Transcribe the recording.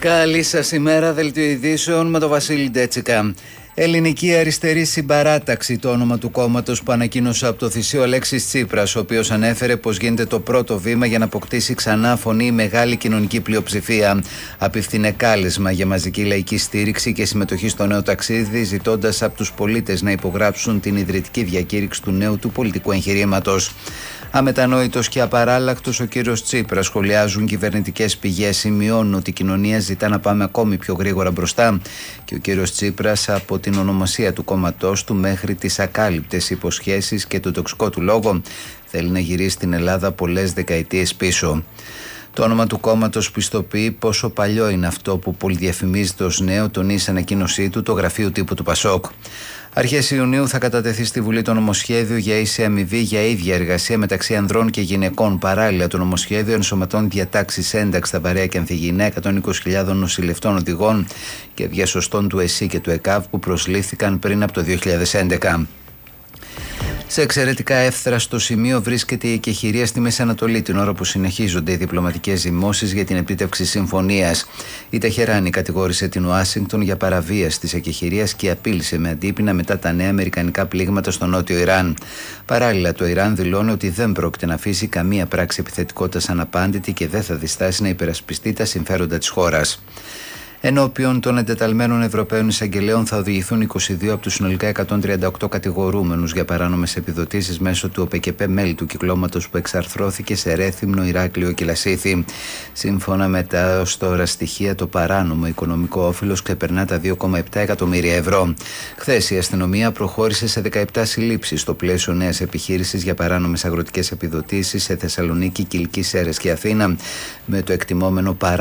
Καλή σας ημέρα, δελτίο ειδήσεων με τον Βασίλη Ντέτσικα. Ελληνική Αριστερή Συμπαράταξη, το όνομα του κόμματος που ανακοίνωσε από το θυσίο Αλέξης Τσίπρας, ο οποίος ανέφερε πως γίνεται το πρώτο βήμα για να αποκτήσει ξανά φωνή η μεγάλη κοινωνική πλειοψηφία. Απευθύνε κάλεσμα για μαζική λαϊκή στήριξη και συμμετοχή στο νέο ταξίδι, ζητώντας από τους πολίτες να υπογράψουν την ιδρυτική διακήρυξη του νέου του πολιτικού εγχειρήματος. Αμετανόητος και απαράλλακτος, ο κύριος Τσίπρας, σχολιάζουν κυβερνητικές πηγές, σημειώνουν ότι η κοινωνία ζητά να πάμε ακόμη πιο γρήγορα μπροστά. Και ο κύριος Τσίπρας, από την ονομασία του κόμματός του μέχρι τις ακάλυπτες υποσχέσεις και το τοξικό του λόγο, θέλει να γυρίσει την Ελλάδα πολλές δεκαετίες πίσω. Το όνομα του κόμματος πιστοποιεί πόσο παλιό είναι αυτό που πολυδιαφημίζεται ως νέο, τονίζει σε ανακοίνωσή του το γραφείο τύπου του ΠΑΣΟΚ. Αρχές Ιουνίου θα κατατεθεί στη Βουλή το νομοσχέδιο για ίση αμοιβή για ίδια εργασία μεταξύ ανδρών και γυναικών. Παράλληλα, το νομοσχέδιο ενσωματώνει διατάξεις ένταξης στα βαρέα και ανθυγιεινά 120.000 νοσηλευτών οδηγών και διασωστών του ΕΣΥ και του ΕΚΑΒ που προσλήφθηκαν πριν από το 2011. Σε εξαιρετικά εύθραστο σημείο βρίσκεται η εκεχηρία στη Μέση Ανατολή, την ώρα που συνεχίζονται οι διπλωματικές ζυμώσεις για την επίτευξη συμφωνίας. Η Τεχεράνη κατηγόρησε την Ουάσιγκτον για παραβίαση της εκεχηρίας και απείλησε με αντίπεινα μετά τα νέα αμερικανικά πλήγματα στο νότιο Ιράν. Παράλληλα, το Ιράν δηλώνει ότι δεν πρόκειται να αφήσει καμία πράξη επιθετικότητας αναπάντητη και δεν θα διστάσει να υπερασπιστεί τα συμφέροντα της χώρας. Ενώπιον των εντεταλμένων Ευρωπαίων εισαγγελέων θα οδηγηθούν 22 από τους συνολικά 138 κατηγορούμενους για παράνομες επιδοτήσεις μέσω του ΟΠΕΚΕΠΕ, μέλη του κυκλώματος που εξαρθρώθηκε σε Ρέθυμνο, Ηράκλειο και Λασίθι. Σύμφωνα με τα ως τώρα στοιχεία, το παράνομο οικονομικό όφελος ξεπερνά τα 2,7 εκατομμύρια ευρώ. Χθες η αστυνομία προχώρησε σε 17 συλλήψεις στο πλαίσιο νέας επιχείρησης για παράνομες αγροτικές επιδοτήσεις σε Θεσσαλονίκη, Κιλκή, Σέρρες και Αθήνα, με το εκτιμόμενο